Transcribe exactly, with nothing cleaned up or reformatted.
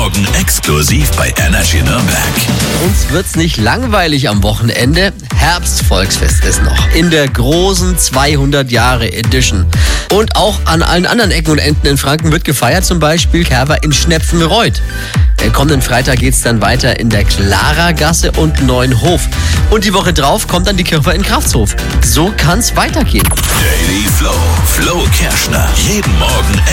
Morgen exklusiv bei Energy Nürnberg. Uns wird's nicht langweilig am Wochenende. Herbstvolksfest ist noch. In der großen zweihundert Jahre Edition. Und auch an allen anderen Ecken und Enden in Franken wird gefeiert, zum Beispiel Kerber in Schnepfenreuth. Äh, kommenden Freitag geht's dann weiter in der Klaragasse und Neuenhof. Und die Woche drauf kommt dann die Kirche in Kraftshof. So kann's weitergehen. Daily Flow, Flo Kerschner. Jeden Morgen